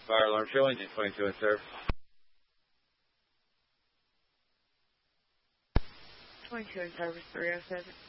Fire alarm show, engine 22 in service. 22 in service, 307.